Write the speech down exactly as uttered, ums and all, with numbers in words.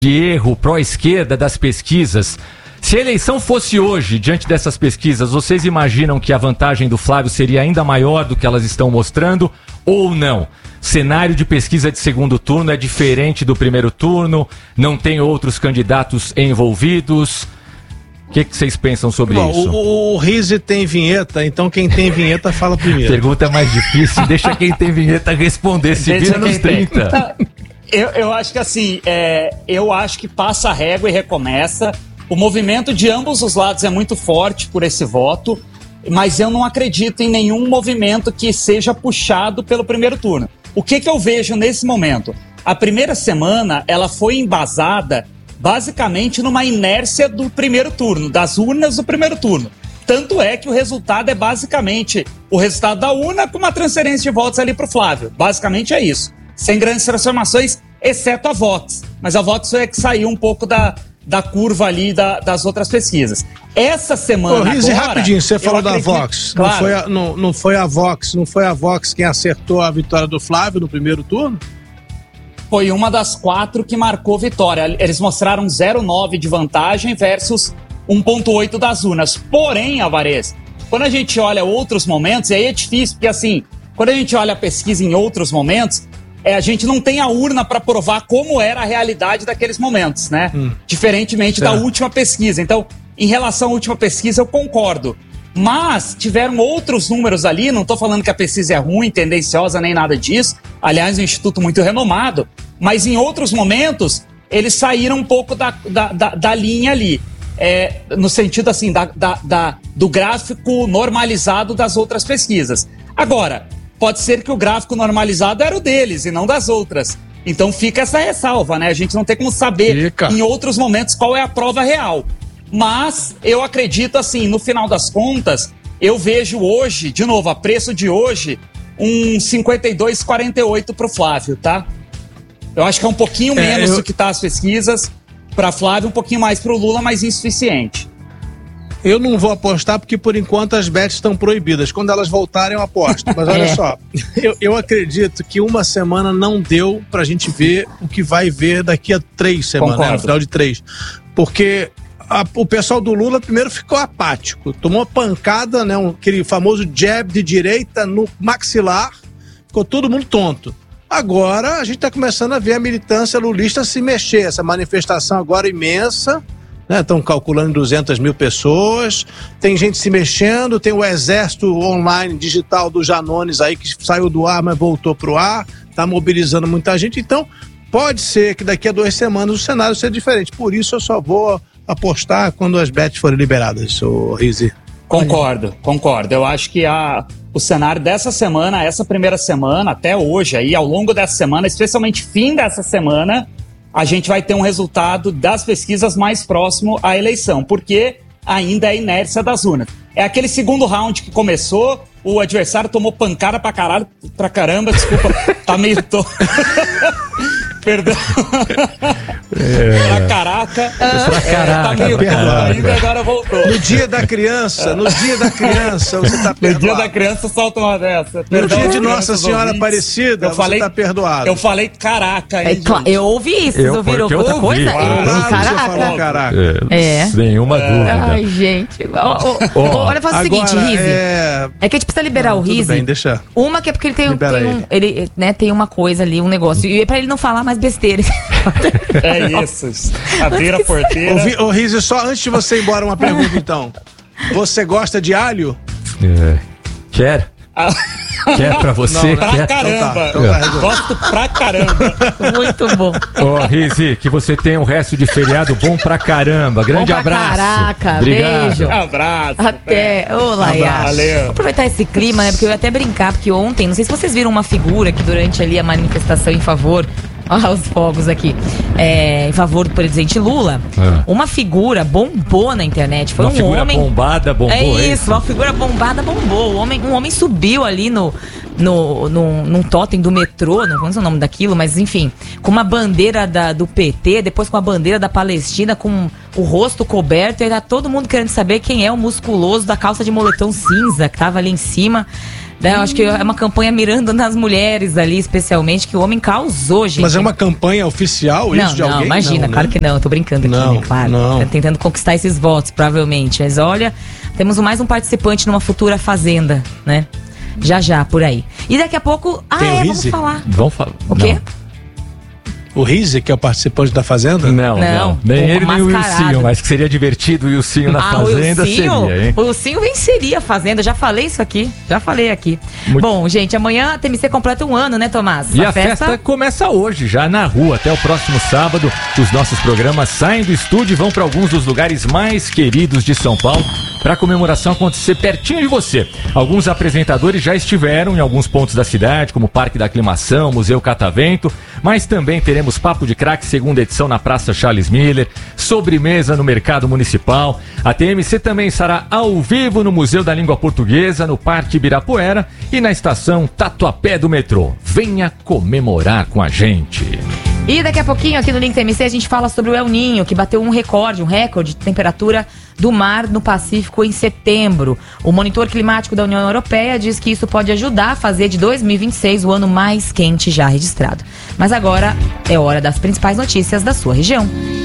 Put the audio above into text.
de erro pró-esquerda das pesquisas. Se a eleição fosse hoje, diante dessas pesquisas, vocês imaginam que a vantagem do Flávio seria ainda maior do que elas estão mostrando ou não? Cenário de pesquisa de segundo turno é diferente do primeiro turno, não tem outros candidatos envolvidos. O que, que vocês pensam sobre Bom, isso? O, o Rizzi tem vinheta, então quem tem vinheta fala primeiro. Pergunta mais difícil, deixa quem tem vinheta responder, se vira nos trinta. Eu, eu acho que assim, é, eu acho que passa a régua e recomeça. O movimento de ambos os lados é muito forte por esse voto, mas eu não acredito em nenhum movimento que seja puxado pelo primeiro turno. O que, que eu vejo nesse momento? A primeira semana, ela foi embasada basicamente numa inércia do primeiro turno, das urnas do primeiro turno. Tanto é que o resultado é basicamente o resultado da urna com uma transferência de votos ali para o Flávio. Basicamente é isso. Sem grandes transformações, exceto a Vox. Mas a Vox é que saiu um pouco da, da curva ali da, das outras pesquisas. Essa semana Ô, Rizzi, agora... rapidinho, você falou da acredito, Vox. claro. Não, foi a, não, não foi a Vox, não foi a Vox quem acertou a vitória do Flávio no primeiro turno? Foi uma das quatro que marcou vitória. Eles mostraram zero vírgula nove de vantagem versus um vírgula oito das urnas. Porém, Alvarez, quando a gente olha outros momentos, e aí é difícil, porque assim, quando a gente olha a pesquisa em outros momentos, é, a gente não tem a urna para provar como era a realidade daqueles momentos, né? Hum. Diferentemente é. da última pesquisa. Então, em relação à última pesquisa, eu concordo. Mas tiveram outros números ali, não estou falando que a pesquisa é ruim, tendenciosa, nem nada disso. Aliás, um instituto muito renomado. Mas em outros momentos, eles saíram um pouco da, da, da, da linha ali. É, no sentido assim, da, da, da, do gráfico normalizado das outras pesquisas. Agora, pode ser que o gráfico normalizado era o deles e não das outras. Então fica essa ressalva, né? A gente não tem como saber fica. em outros momentos qual é a prova real. Mas eu acredito assim, no final das contas, eu vejo hoje, de novo, a preço de hoje, um cinquenta e dois a quarenta e oito pro Flávio, tá? Eu acho que é um pouquinho é, menos eu... do que tá as pesquisas para Flávio, um pouquinho mais pro Lula, mas insuficiente. Eu não vou apostar porque, por enquanto, as bets estão proibidas. Quando elas voltarem, eu aposto. Mas olha é. só, eu, eu acredito que uma semana não deu pra gente ver o que vai ver daqui a três semanas, né, no final de três. Porque a, o pessoal do Lula primeiro ficou apático. Tomou uma pancada, né, um, aquele famoso jab de direita no maxilar. Ficou todo mundo tonto. Agora a gente está começando a ver a militância lulista se mexer. Essa manifestação agora imensa. Estão né, calculando duzentas mil pessoas, tem gente se mexendo, tem o exército online digital do Janones aí que saiu do ar, mas voltou pro ar, está mobilizando muita gente. Então pode ser que daqui a duas semanas o cenário seja diferente. Por isso eu só vou apostar quando as bets forem liberadas, o Rizzi. Concordo, concordo. Eu acho que a, o cenário dessa semana, essa primeira semana, até hoje, aí, ao longo dessa semana, especialmente fim dessa semana, a gente vai ter um resultado das pesquisas mais próximo à eleição, porque ainda é a inércia das urnas. É aquele segundo round que começou, o adversário tomou pancada pra caralho, pra caramba, desculpa, tá meio to... Perdão. É. Pra caraca. Pra caraca. É, tá meio caraca. Ainda agora voltou. No dia da criança, no dia da criança, você tá perdoado. No dia da criança, solta uma dessa. No dia de Nossa Senhora Aparecida, eu falei, você tá perdoado. Eu falei caraca, hein, é, eu ouvi isso, vocês ouviram outra ouvi. coisa? Claro, caraca. Você falou caraca. É, é. Nenhuma é. dúvida. Ai, gente. Oh, oh, oh, olha, faz o seguinte, Rizzi. É... é que a gente precisa liberar não, o Rizzi. Bem, deixa. Uma que é porque ele tem, tem um, ele, né, tem uma coisa ali, um negócio. E é pra ele não falar mais besteira. É isso. Abrir a porteira. Ô, Rizzi, só antes de você ir embora, uma pergunta então. Você gosta de alho? É. Quer? Ah. Quer pra você? Não, pra quer? caramba. Então tá, então tá. Gosto pra caramba. Muito bom. Ô, oh, Rizzi, que você tenha um resto de feriado bom pra caramba. Grande bom pra abraço. Caraca, obrigado. Beijo. Abraço. Até. Ô, Laia. Valeu. Vou aproveitar esse clima, né? Porque eu ia até brincar, porque ontem, não sei se vocês viram uma figura que durante ali a manifestação em favor. Olha os fogos aqui. É, em favor do presidente Lula. É. Uma figura bombou na internet. Foi uma um figura homem. bombada bombou. É isso, é uma figura bombada bombou. Um homem, um homem subiu ali no. No, no, num totem do metrô, não sei o nome daquilo, mas enfim, com uma bandeira da, do P T, depois com a bandeira da Palestina, com o rosto coberto, e aí tá todo mundo querendo saber quem é o musculoso da calça de moletom cinza que tava ali em cima. Né? Eu acho que é uma campanha mirando nas mulheres ali, especialmente, que o homem causou, gente. Mas é uma campanha oficial isso não, de não, alguém? Imagina, não, claro né? que não, eu tô brincando aqui, não, né? Claro. Não. Tá tentando conquistar esses votos, provavelmente. Mas olha, temos mais um participante numa futura fazenda, né? Já já, por aí. E daqui a pouco. Ah, Tem o é, Rizzi? vamos falar. Vamos falar. O quê? Não. O Rizzi, que é o participante da Fazenda? Não, não. Não, Nem o ele, nem o mascarado. Wilsinho, mas que seria divertido o Wilsinho na Ah, Fazenda o Wilsinho, seria, hein? o Wilsinho venceria a Fazenda, já falei isso aqui, já falei aqui. Muito... Bom, gente, amanhã a T M C completa um ano, né, Tomás? E a, a festa... festa começa hoje, já na rua, até o próximo sábado. Os nossos programas saem do estúdio e vão para alguns dos lugares mais queridos de São Paulo, para a comemoração acontecer pertinho de você. Alguns apresentadores já estiveram em alguns pontos da cidade, como o Parque da Aclimação, Museu Catavento, mas também teremos Papo de Craque, segunda edição na Praça Charles Miller, sobremesa no Mercado Municipal. A T M C também estará ao vivo no Museu da Língua Portuguesa, no Parque Ibirapuera e na estação Tatuapé do metrô. Venha comemorar com a gente. E daqui a pouquinho aqui no Link T M C a gente fala sobre o El Ninho, que bateu um recorde, um recorde de temperatura do mar no Pacífico em setembro. O monitor climático da União Europeia diz que isso pode ajudar a fazer de dois mil e vinte e seis o ano mais quente já registrado. Mas agora é hora das principais notícias da sua região.